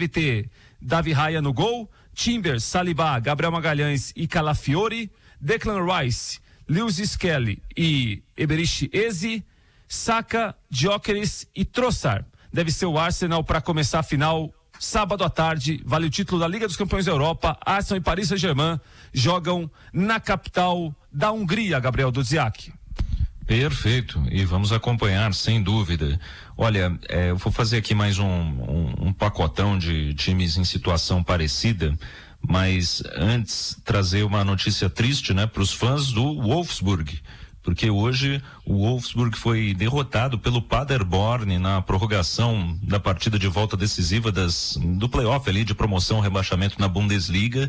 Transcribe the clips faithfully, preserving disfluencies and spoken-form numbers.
deve ter Davi Raya no gol, Timbers, Saliba, Gabriel Magalhães e Calafiori, Declan Rice, Lewis Skelly e Eberich Eze, Saka, Gyökeres e Trossard. Deve ser o Arsenal para começar a final sábado à tarde. Vale o título da Liga dos Campeões da Europa. Arsenal e Paris Saint-Germain jogam na capital da Hungria, Gabriel Dudziak. Perfeito, e vamos acompanhar, sem dúvida. Olha, é, eu vou fazer aqui mais um, um, um pacotão de times em situação parecida, mas antes trazer uma notícia triste, né, para os fãs do Wolfsburg, porque hoje o Wolfsburg foi derrotado pelo Paderborn na prorrogação da partida de volta decisiva das, do playoff ali de promoção rebaixamento na Bundesliga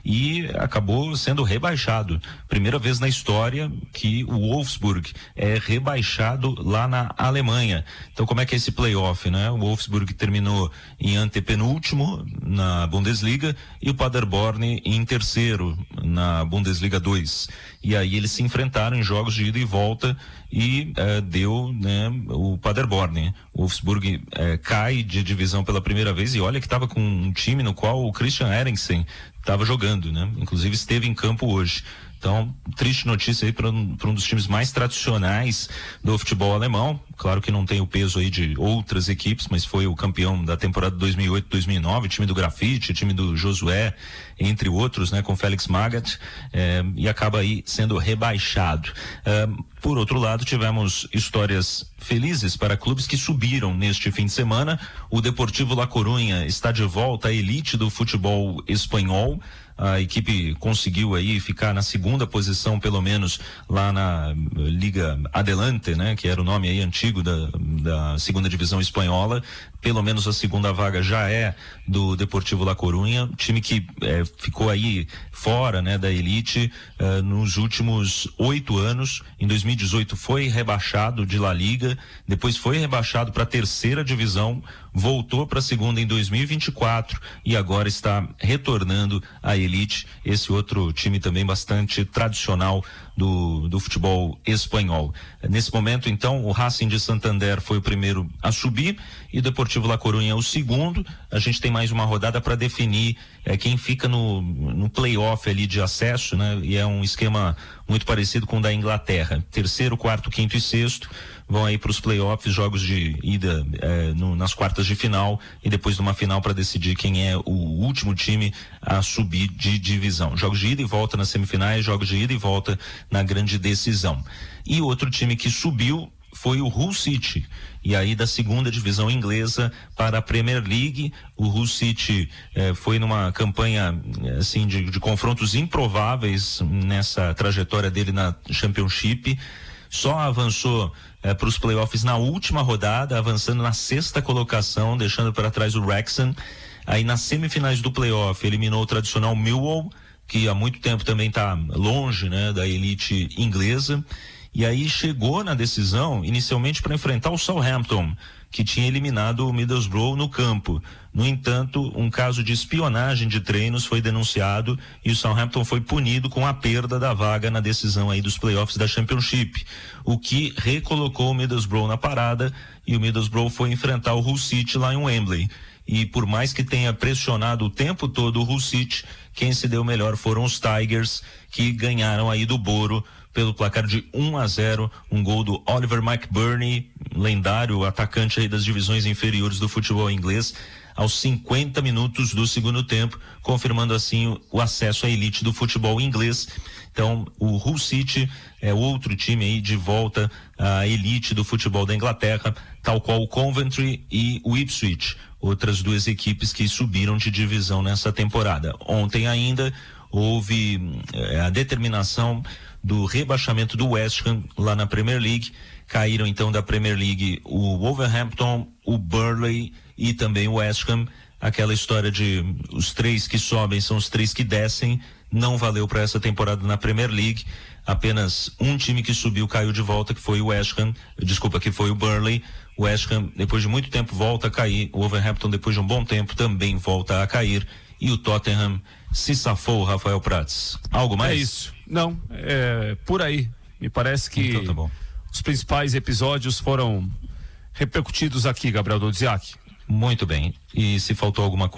e acabou sendo rebaixado. Primeira vez na história que o Wolfsburg é rebaixado lá na Alemanha. Então como é que é esse playoff, né? O Wolfsburg terminou em antepenúltimo na Bundesliga e o Paderborn em terceiro na Bundesliga dois. E aí eles se enfrentaram em jogos de ida e volta e uh, deu, né, o Paderborn. O Wolfsburg uh, cai de divisão pela primeira vez e olha que estava com um time no qual o Christian Eriksen estava jogando, né? Inclusive esteve em campo hoje. Então, triste notícia aí para um, para um dos times mais tradicionais do futebol alemão. Claro que não tem o peso aí de outras equipes, mas foi o campeão da temporada dois mil e oito, dois mil e nove, time do Grafite, time do Josué, entre outros, né, com Felix Magath, eh, e acaba aí sendo rebaixado. Eh, por outro lado, tivemos histórias felizes para clubes que subiram neste fim de semana. O Deportivo La Coruña está de volta à elite do futebol espanhol. A equipe conseguiu aí ficar na segunda posição, pelo menos lá na Liga Adelante, né, que era o nome aí antigo da, da segunda divisão espanhola. Pelo menos a segunda vaga já é do Deportivo La Coruña, time que eh, ficou aí fora, né, da elite eh, nos últimos oito anos. Em dois mil e dezoito foi rebaixado de La Liga, depois foi rebaixado para a terceira divisão, voltou para a segunda em dois mil e vinte e quatro e agora está retornando à elite. Esse outro time também bastante tradicional do, do futebol espanhol. Nesse momento, então, o Racing de Santander foi o primeiro a subir e o Deportivo La Coruña o segundo. A gente tem mais uma rodada para definir é, quem fica no, no play-off ali de acesso, né? E é um esquema muito parecido com o da Inglaterra. Terceiro, quarto, quinto e sexto vão aí para os play-offs, jogos de ida é, no, nas quartas de final e depois de uma final para decidir quem é o último time a subir de divisão. Jogos de ida e volta nas semifinais, jogos de ida e volta na grande decisão. E outro time que subiu foi o Hull City, e aí da segunda divisão inglesa para a Premier League. O Hull City eh, foi numa campanha assim de, de confrontos improváveis nessa trajetória dele na Championship. Só avançou eh, para os playoffs na última rodada, avançando na sexta colocação, deixando para trás o Wrexham. Aí nas semifinais do playoff eliminou o tradicional Millwall, que há muito tempo também está longe, né, da elite inglesa. E aí chegou na decisão inicialmente para enfrentar o Southampton, que tinha eliminado o Middlesbrough no campo. No entanto, um caso de espionagem de treinos foi denunciado e o Southampton foi punido com a perda da vaga na decisão aí dos playoffs da Championship, o que recolocou o Middlesbrough na parada e o Middlesbrough foi enfrentar o Hull City lá em Wembley. E por mais que tenha pressionado o tempo todo o Hull City, quem se deu melhor foram os Tigers, que ganharam aí do Boro pelo placar de um a zero, um gol do Oliver McBurney, lendário atacante aí das divisões inferiores do futebol inglês, aos cinquenta minutos do segundo tempo, confirmando assim o, o acesso à elite do futebol inglês. Então, o Hull City é outro time aí de volta à elite do futebol da Inglaterra, tal qual o Coventry e o Ipswich, outras duas equipes que subiram de divisão nessa temporada. Ontem ainda houve é, a determinação do rebaixamento do West Ham lá na Premier League. Caíram então da Premier League o Wolverhampton, o Burnley e também o West Ham. Aquela história de os três que sobem são os três que descem, não valeu para essa temporada na Premier League. Apenas um time que subiu caiu de volta, que foi o West Ham, desculpa, que foi o Burnley. O West Ham, depois de muito tempo, volta a cair. O Wolverhampton, depois de um bom tempo, também volta a cair. E o Tottenham se safou, Rafael Prats. Algo mais? É isso. Não, é por aí. Me parece que então, tá bom. Os principais episódios foram repercutidos aqui, Gabriel Dudziak. Muito bem. E se faltou alguma coisa?